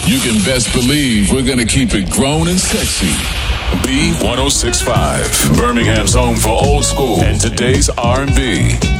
you can best believe we're going to keep it grown and sexy. B1065, Birmingham's home for old school and today's R&B.